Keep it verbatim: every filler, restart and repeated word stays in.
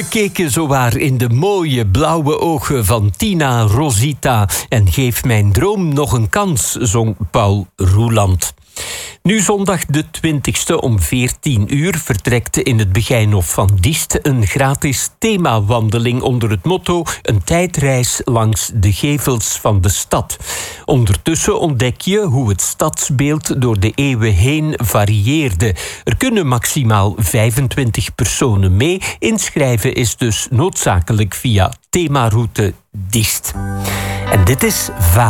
keken zowaar in de mooie blauwe ogen van Tina Rosita. En geef mijn droom nog een kans, zong Paul Roeland. Nu zondag de twintigste om veertien uur vertrekt in het Begijnhof van Diest een gratis themawandeling onder het motto een tijdreis langs de gevels van de stad. Ondertussen ontdek je hoe het stadsbeeld door de eeuwen heen varieerde. Er kunnen maximaal vijfentwintig personen mee. Inschrijven is dus noodzakelijk via themaroute Diest. En dit is Va